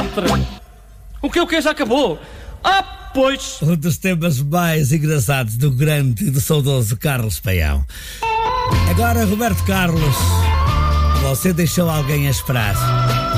sempre. O que já acabou? Ah, pois. Um dos temas mais engraçados do grande e do saudoso Carlos Paião. Agora, Roberto Carlos, você deixou alguém a esperar.